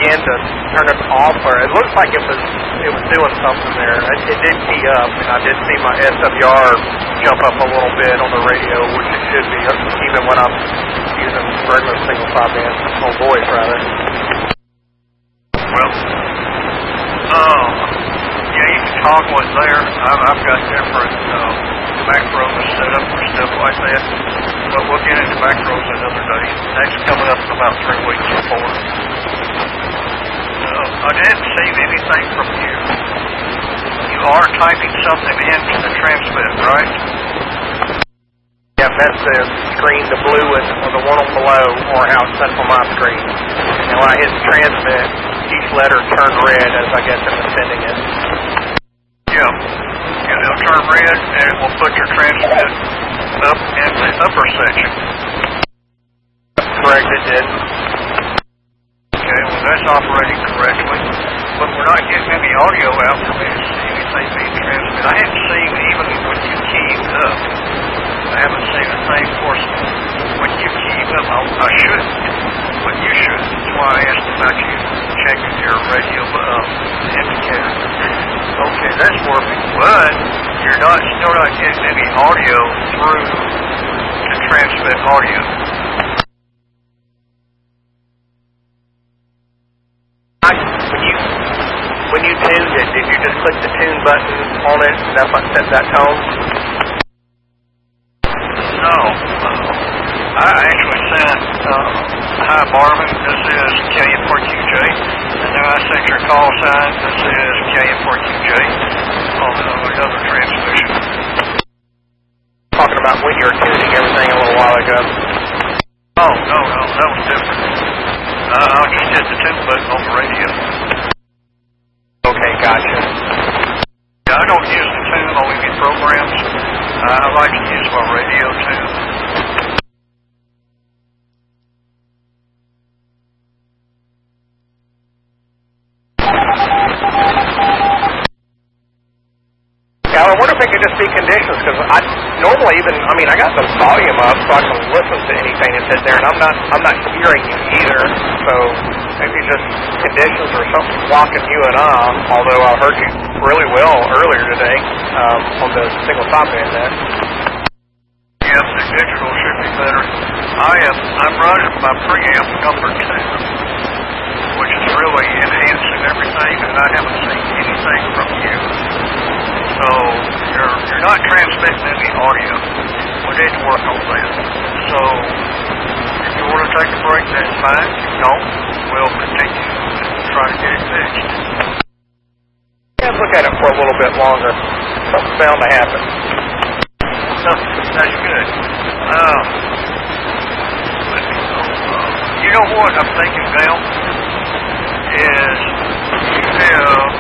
again to turn it off, or it looks like it was doing something there. It did key up, and I did see my SWR jump up a little bit on the radio, which it should be, even when I'm using regular single sideband, on voice rather. Well, yeah, you can toggle it there. I've got different macros set up for stuff like that, but we'll get into macros another day. That's coming up in about 3 weeks or 4. I didn't see anything from you. You are typing something into the transmit, right? Yeah, that's the screen, the blue or the one on below, or how it's set up on my screen. And when I hit transmit, each letter turned red as I guess it was sending it. Yeah. And it'll turn red, and it will put your transmit up in the upper section. Correct, it did. Okay, well that's operating correctly, but we're not getting any audio out from it. Anything being transmitted. I haven't seen even when you keyed up. I haven't seen a thing. Of course, when you keyed up, I shouldn't, but you should. That's why I asked about you checking your radio indicator. Okay, that's working, but you're still not getting any audio through to transmit audio. When you tuned it, did you just click the tune button on it and that's what set that tone? No. I actually sent, hi Marvin, this is KM4QJ, and then I sent your call sign, this is KM4QJ, on another transmission. Talking about when you were tuning everything a little while ago. Oh, no, that was different. I just hit the tune button on the radio. Okay, gotcha. Yeah, I don't use the tune on any programs. I like to use my radio tune. Yeah, I wonder if it could just be conditions, because I got the volume up so I can listen to anything that's in there, and I'm not hearing you either, so maybe just conditions or something blocking you and I, although I heard you really well earlier today on the single sideband net. Yes, the digital should be better. I'm running my preamp number 2, which is really enhancing everything, and I haven't seen anything from you. So you're not transmitting any audio. We need to work on that. So if you want to take a break, that's fine. If you don't, we'll continue to try to get it fixed. Yeah, look at it for a little bit longer. Something's bound to happen. That's good. You know what I'm thinking now is you have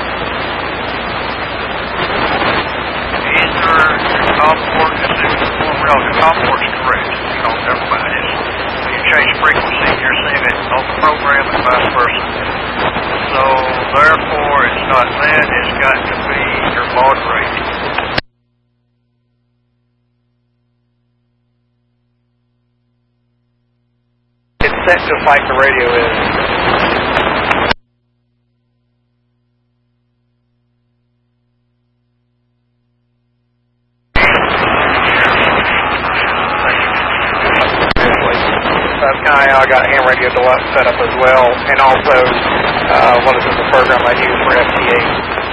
either the top port is the top port's correct. Never mind. When you change frequency, you're seeing it on the program and vice versa. So therefore, it's not that. It's got to be your baud rate. It's set just like the radio is. I got Ham Radio Deluxe set up as well, and also what is it, the program I use for FT8.